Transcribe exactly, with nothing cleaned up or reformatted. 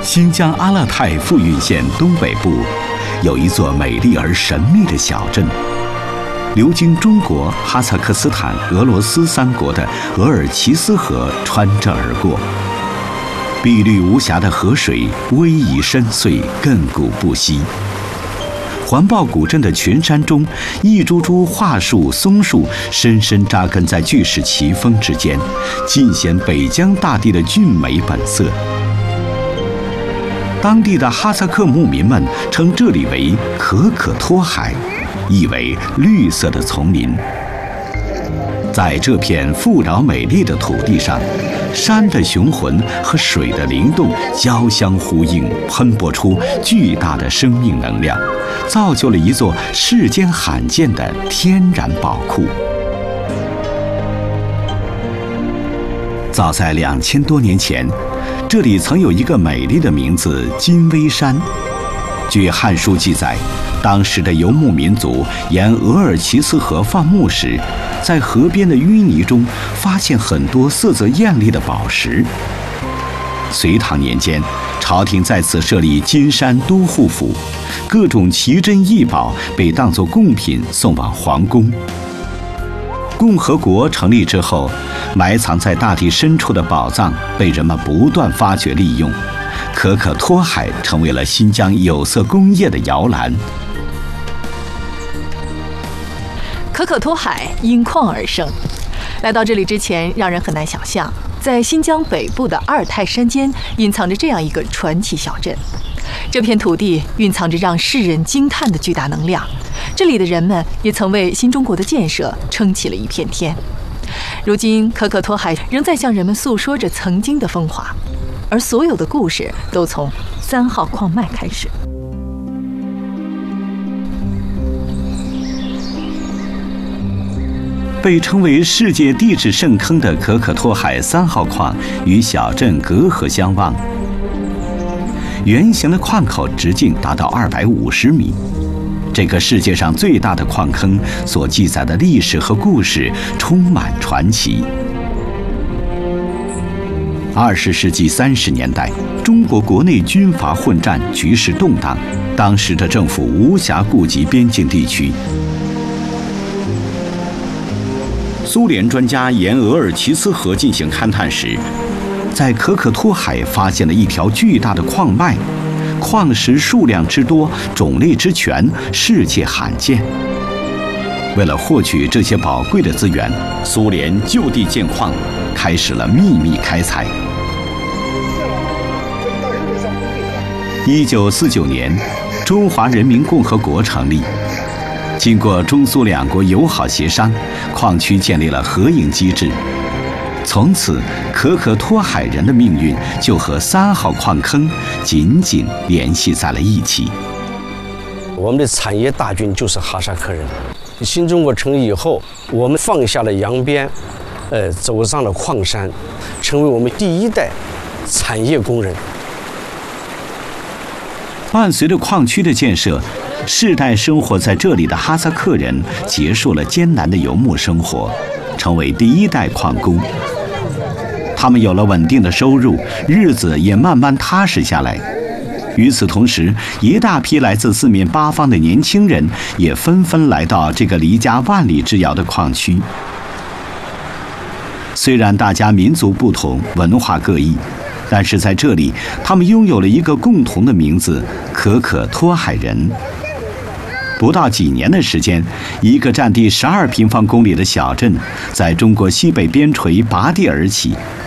新疆阿勒泰富蕴县东北部，有一座美丽而神秘的小镇，流经中国、哈萨克斯坦、俄罗斯三国的额尔齐斯河穿着而过。碧绿无瑕的河水逶迤深邃，亘古不息。环抱古镇的群山中，一株株桦树、松树深深扎根在巨石奇峰之间，尽显北疆大地的俊美本色。当地的哈萨克牧民们称这里为可可托海，意为绿色的丛林。在这片富饶美丽的土地上，山的雄浑和水的灵动交相呼应，喷薄出巨大的生命能量，造就了一座世间罕见的天然宝库。早在两千多年前，这里曾有一个美丽的名字金微山。据《汉书》记载，当时的游牧民族沿额尔齐斯河放牧时，在河边的淤泥中发现很多色泽艳丽的宝石。隋唐年间，朝廷在此设立金山都护府，各种奇珍异宝被当作贡品送往皇宫。共和国成立之后，埋藏在大地深处的宝藏被人们不断发掘利用，可可托海成为了新疆有色工业的摇篮。 可可托海因矿而生。来到这里之前，让人很难想象，在新疆北部的阿尔泰山间隐藏着这样一个传奇小镇。这片土地蕴藏着让世人惊叹的巨大能量，这里的人们也曾为新中国的建设撑起了一片天。如今，可可托海仍在向人们诉说着曾经的风华，而所有的故事都从三号矿脉开始。 被称为世界地质圣坑的可可托海三号矿与小镇隔河相望。圆形的矿口直径达到二百五十米，这个世界上最大的矿坑所记载的历史和故事充满传奇。二十世纪三十年代，中国国内军阀混战，局势动荡，当时的政府无暇顾及边境地区。苏联专家沿额尔齐斯河进行勘探时，在可可托海发现了一条巨大的矿脉，矿石数量之多，种类之全，世界罕见。为了获取这些宝贵的资源，苏联就地建矿，开始了秘密开采。一九四九年，中华人民共和国成立。经过中苏两国友好协商，矿区建立了合营机制。从此，可可托海人的命运就和三号矿坑紧紧联系在了一起。 我们的产业大军就是哈萨克人。新中国成立以后，我们放下了扬鞭，呃，走上了矿山，成为我们第一代产业工人。 伴随着矿区的建设，世代生活在这里的哈萨克人结束了艰难的游牧生活，成为第一代矿工。他们有了稳定的收入，日子也慢慢踏实下来。与此同时，一大批来自四面八方的年轻人也纷纷来到这个离家万里之遥的矿区。虽然大家民族不同，文化各异，但是在这里，他们拥有了一个共同的名字——可可托海人。不到几年的时间，一个占地十二平方公里的小镇，在中国西北边陲拔地而起，